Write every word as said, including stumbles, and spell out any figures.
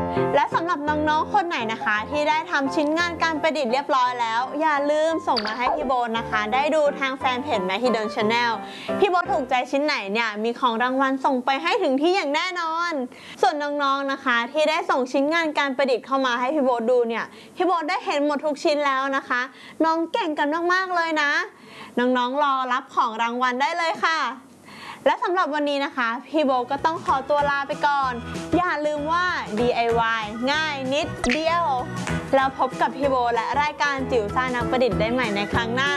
และสำหรับน้องๆคนไหนนะคะที่ได้ทำชิ้นงานการประดิษฐ์เรียบร้อยแล้วอย่าลืมส่งมาให้พี่โบนะคะได้ดูทางแฟนเพจ Mahidol Channel พี่โบถูกใจชิ้นไหนเนี่ยมีของรางวัลส่งไปให้ถึงที่อย่างแน่นอนส่วนน้องๆนะคะที่ได้ส่งชิ้นงานการประดิษฐ์เข้ามาให้พี่โบดูเนี่ยพี่โบได้เห็นหมดทุกชิ้นแล้วนะคะน้องเก่งกันมากๆเลยนะน้องๆรอรับของรางวัลได้เลยค่ะและสำหรับวันนี้นะคะพี่โบก็ต้องขอตัวลาไปก่อนอย่าลืมว่า ดี ไอ วาย ง่ายนิดเดียวแล้วพบกับพี่โบและรายการจิ๋วซ่านักประดิษฐ์ได้ใหม่ในครั้งหน้า